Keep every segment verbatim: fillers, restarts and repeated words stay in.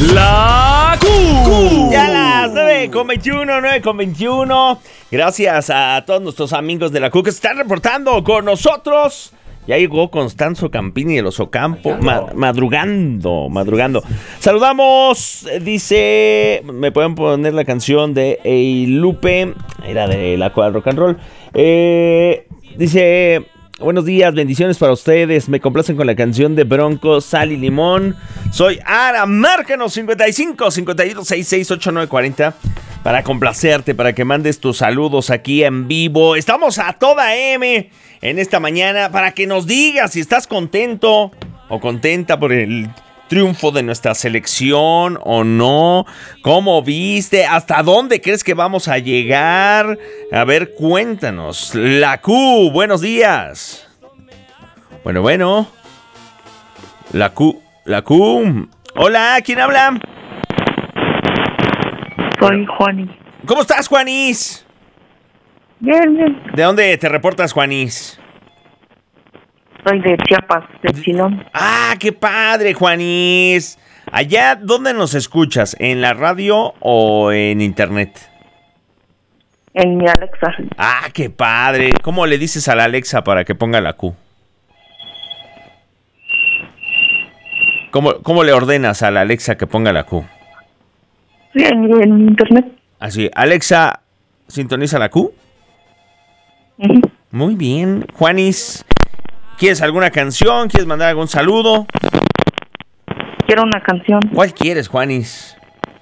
La Q. Ya las nueve con veintiuno, nueve con veintiuno. Gracias a todos nuestros amigos de la Q que se están reportando con nosotros. Ya llegó Constanzo Campini de los Ocampo, ma- madrugando, madrugando. Saludamos, dice, me pueden poner la canción de Eilupe, era de la cual rock and roll. Eh, dice, buenos días, bendiciones para ustedes, me complacen con la canción de Bronco, Sal y Limón. Soy Ara, márcanos cincuenta y cinco, cincuenta y uno, sesenta y seis, ochenta y nueve cuarenta para complacerte, para que mandes tus saludos aquí en vivo. Estamos a toda M en esta mañana para que nos digas si estás contento o contenta por el triunfo de nuestra selección o no. ¿Cómo viste? ¿Hasta dónde crees que vamos a llegar? A ver, cuéntanos. La Q, buenos días. Bueno, bueno. La Q, la Q. Hola, ¿quién habla? Soy Juanis. ¿Cómo estás, Juanis? Bien, bien. ¿De dónde te reportas, Juanis? Soy de Chiapas, de Chilón. Ah, qué padre, Juanis. Allá, ¿dónde nos escuchas? ¿En la radio o en internet? En mi Alexa. Ah, qué padre. ¿Cómo le dices a la Alexa para que ponga la Q? ¿Cómo, cómo le ordenas a la Alexa que ponga la Q? Sí, en, en internet. Así, Alexa, ¿sintoniza la Q? Uh-huh. Muy bien. Juanis, ¿quieres alguna canción? ¿Quieres mandar algún saludo? Quiero una canción. ¿Cuál quieres, Juanis?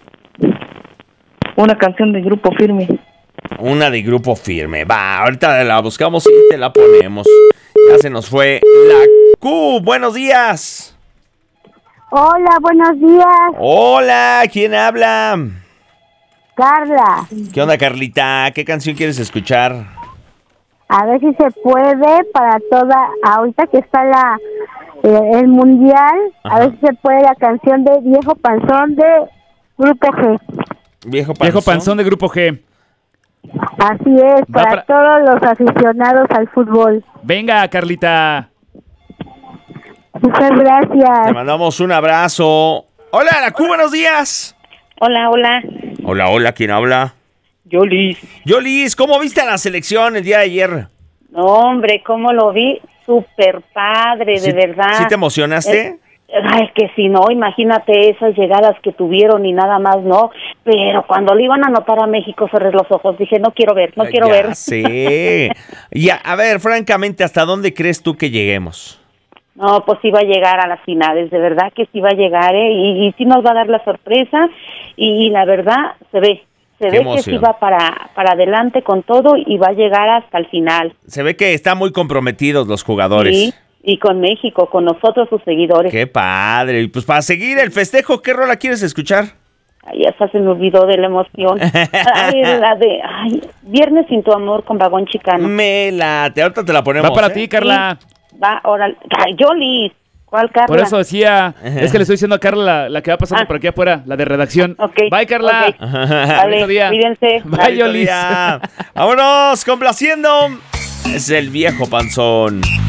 Una canción de Grupo Firme. Una de Grupo Firme. Va, ahorita la buscamos y te la ponemos. Ya se nos fue la Q. Buenos días. Hola, buenos días. Hola, ¿quién habla? Carla. ¿Qué onda, Carlita? ¿Qué canción quieres escuchar? A ver si se puede para toda, ahorita que está la eh, el mundial, Ajá. a ver si se puede la canción de Viejo Panzón de Grupo G. Viejo Panzón. Viejo Panzón de Grupo G. Así es, Va para, para- todos los aficionados al fútbol. Venga, Carlita. Muchas Te gracias. mandamos un abrazo. Hola, la Q, buenos días. Hola, hola. Hola, hola, ¿quién habla? Yo, Liz. Yolis, ¿cómo viste a la selección el día de ayer? No, hombre, ¿cómo lo vi? Súper padre, de ¿Sí- verdad. ¿Sí te emocionaste? Eh, Ay, que si no, imagínate esas llegadas que tuvieron y nada más, no. Pero cuando le iban a anotar a México, cerré los ojos. Dije, no quiero ver, no quiero Ya ver. sé. Ya, a ver, francamente, ¿hasta dónde crees tú que lleguemos? No, pues sí va a llegar a las finales, de verdad que sí va a llegar, ¿eh? Y, y sí nos va a dar la sorpresa. Y, y la verdad, se ve. Se Qué ve emoción. que sí va para, para adelante con todo y va a llegar hasta el final. Se ve que están muy comprometidos los jugadores. Sí, y con México, con nosotros, sus seguidores. Qué padre. Y pues para seguir el festejo, ¿qué rola quieres escuchar? Ay, ya hasta se me olvidó de la emoción. Ay, la de ay, Viernes sin tu amor con Vagón Chicano. Me late. Ahorita te la ponemos. Va para ¿eh? ti, Carla. Va, ahora, ay, yo, Liz. ¿Cuál, Carla? Por eso decía, es que le estoy diciendo a Carla la, la que va pasando Ah. por aquí afuera, la de redacción. Ok, Bye, Carla. ok. Vale, Bonito día. cuídense. Bye, Bonito Yolis. día. Vámonos, complaciendo. Es el Viejo Panzón.